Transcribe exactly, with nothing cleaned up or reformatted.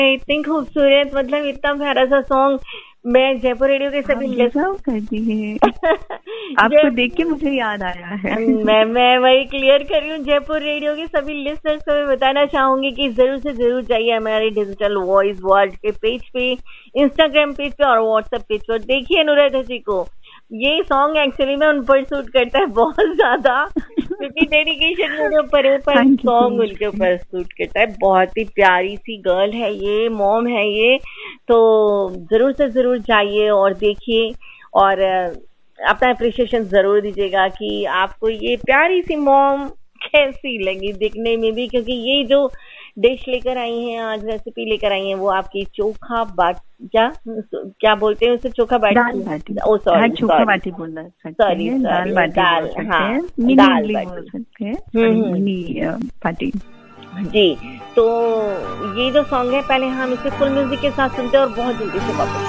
इतनी खूबसूरत, मतलब इतना प्यारा सा सॉन्ग। मैं जयपुर रेडियो के सभी लिसनर्स करती है आपको देख के मुझे याद आया है। मैं मैं वही क्लियर कर रही हूँ। जयपुर रेडियो के सभी लिसनर्स को मैं बताना चाहूंगी कि जरूर से जरूर जाइए हमारे डिजिटल वॉइस वर्ल्ड के पेज पे, इंस्टाग्राम पेज पे और व्हाट्सएप पेज पर। देखिए अनुराधा जी को, ये सॉन्ग एक्चुअली में उन पर सूट करता है बहुत ज्यादा, क्योंकि डेडिकेशन मेरे ऊपर है, पर सॉन्ग उनके ऊपर सूट करता है। बहुत ही प्यारी सी गर्ल है ये, मॉम है ये, तो जरूर से जरूर जाइए और देखिए और अपना अप्रिशिएशन जरूर दीजिएगा कि आपको ये प्यारी सी मॉम कैसी लगी दिखने में भी, क्योंकि ये जो डिश लेकर आई हैं आज, रेसिपी लेकर आई हैं, वो आपकी चोखा बाट क्या क्या बोलते हैं उसे, चोखा बाटी, ओ सॉरी चोखा बाटी बोलना सॉरी दाल बाटी दाल, हाँ दाल बाटी जी। तो ये जो सॉन्ग है, पहले हम इसे फुल म्यूजिक के साथ सुनते हैं और बहुत जल्दी से वापस